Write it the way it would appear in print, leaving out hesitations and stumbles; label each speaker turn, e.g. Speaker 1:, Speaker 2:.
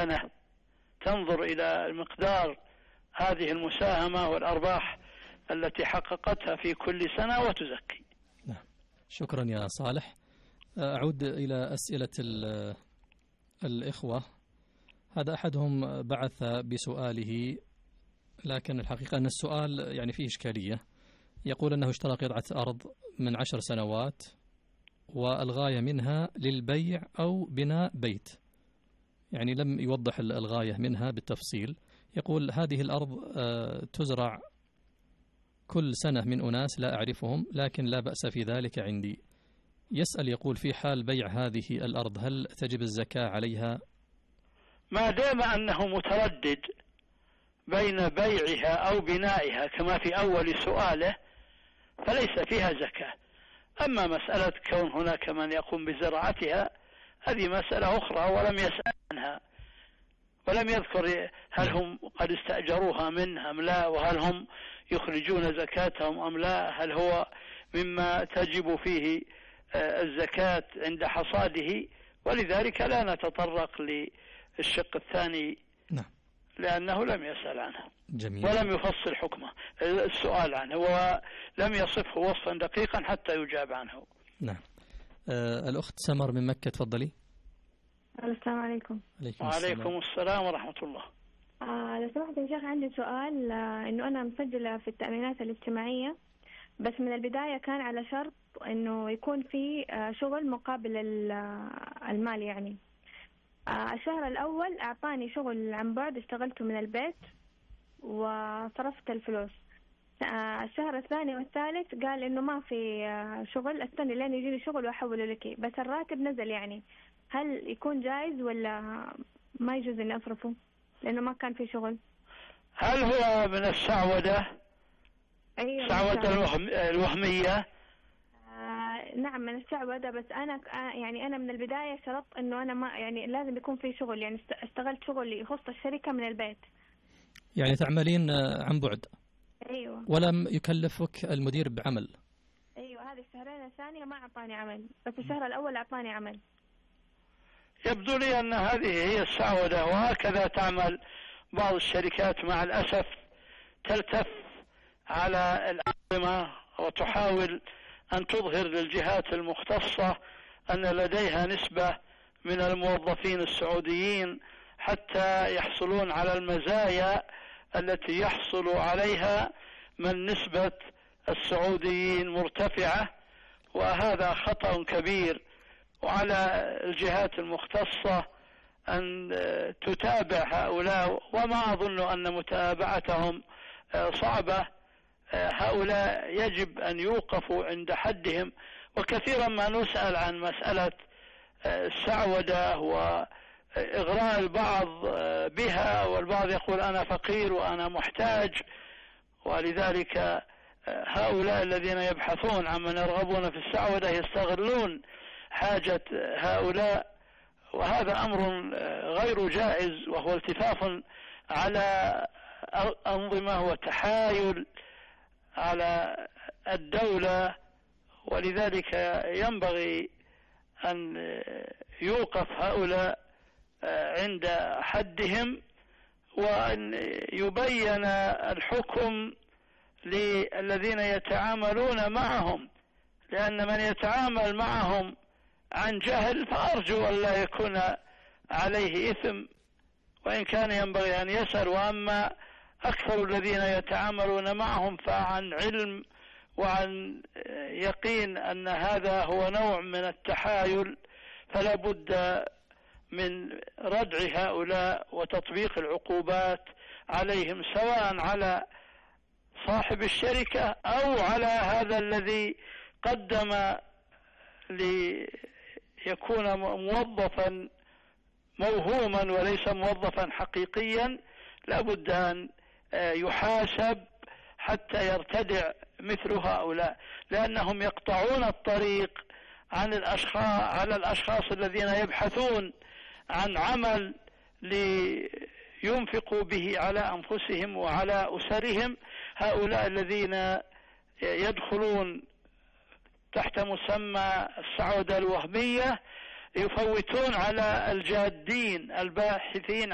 Speaker 1: سنة تنظر إلى مقدار هذه المساهمة والأرباح التي حققتها في كل سنة وتزكي.
Speaker 2: نعم. شكرا يا صالح. أعود إلى أسئلة الإخوة. هذا أحدهم بعث بسؤاله، لكن الحقيقة أن السؤال يعني فيه إشكالية. يقول أنه اشترى قطعة أرض من 10 سنوات والغاية منها للبيع أو بناء بيت، يعني لم يوضح الغاية منها بالتفصيل. يقول هذه الأرض تزرع كل سنة من أناس لا أعرفهم، لكن لا بأس في ذلك عندي. يسأل يقول في حال بيع هذه الأرض هل تجب الزكاة عليها؟
Speaker 1: ما دام أنه متردد بين بيعها أو بنائها كما في أول سؤاله فليس فيها زكاة. أما مسألة كون هناك من يقوم بزراعتها هذه مسألة أخرى ولم يسأل عنها، ولم يذكر هل هم قد استأجروها منه أم لا، وهل هم يخرجون زكاتهم أم لا، هل هو مما تجب فيه الزكاة عند حصاده. ولذلك لا نتطرق للشق الثاني.
Speaker 2: نعم.
Speaker 1: لأنه لم يسأل عنه.
Speaker 2: جميل.
Speaker 1: ولم يفصل حكمه السؤال عنه، ولم يصفه وصفا دقيقا حتى يجاب عنه.
Speaker 2: نعم. الأخت سمر من مكة، تفضلي.
Speaker 3: السلام عليكم.
Speaker 1: وعليكم السلام ورحمة الله.
Speaker 3: لو سمحت يا شيخ عندي سؤال. إنه أنا مسجلة في التأمينات الاجتماعية، بس من البداية كان على شرط إنه يكون في شغل مقابل المال. يعني الشهر الأول أعطاني شغل عن بعد، اشتغلته من البيت وصرفت الفلوس. الشهر الثاني والثالث قال إنه ما في شغل، استني لين يجيني شغل وأحوله لك، بس الراتب نزل. يعني هل يكون جائز ولا ما يجوز إني أصرفه لأنه ما كان في شغل؟
Speaker 1: هل هو من السعودة؟
Speaker 3: أيوة،
Speaker 1: السعودة الوهمية.
Speaker 3: نعم من السعودة، بس أنا يعني أنا من البداية شرطت إنه أنا ما يعني لازم يكون في شغل. يعني اشتغلت شغل يخص الشركة من البيت.
Speaker 2: يعني تعملين عن بعد.
Speaker 3: أيوة.
Speaker 2: ولم يكلفك المدير بعمل؟
Speaker 3: أيوة، هذه الشهرين الثانية ما أعطاني عمل، بس الشهر الأول أعطاني عمل.
Speaker 1: يبدو لي أن هذه هي السعودة، وهكذا تعمل بعض الشركات مع الأسف، تلتف على الأنظمة وتحاول أن تظهر للجهات المختصة أن لديها نسبة من الموظفين السعوديين حتى يحصلون على المزايا التي يحصل عليها من نسبة السعوديين مرتفعة، وهذا خطأ كبير. وعلى الجهات المختصة أن تتابع هؤلاء، وما أظن أن متابعتهم صعبة. هؤلاء يجب أن يوقفوا عند حدهم. وكثيرا ما نسأل عن مسألة السعودة وإغراء البعض بها، والبعض يقول أنا فقير وأنا محتاج، ولذلك هؤلاء الذين يبحثون عن من يرغبون في السعودة يستغلون حاجة هؤلاء، وهذا أمر غير جائز، وهو التفاف على أنظمة وتحايل على الدولة. ولذلك ينبغي أن يوقف هؤلاء عند حدهم، وأن يبين الحكم للذين يتعاملون معهم، لأن من يتعامل معهم عن جهل فأرجو أن لا يكون عليه إثم، وإن كان ينبغي أن يسأل. وأما أكثر الذين يتعاملون معهم فعن علم وعن يقين أن هذا هو نوع من التحايل، فلا بد من ردع هؤلاء وتطبيق العقوبات عليهم، سواء على صاحب الشركة أو على هذا الذي قدم ليكون موظفا موهوما وليس موظفا حقيقيا. لا بد أن يحاسب حتى يرتدع مثل هؤلاء، لأنهم يقطعون الطريق على الأشخاص الذين يبحثون عن عمل لينفقوا به على أنفسهم وعلى أسرهم. هؤلاء الذين يدخلون تحت مسمى السعودة الوهمية يفوتون على الجادين الباحثين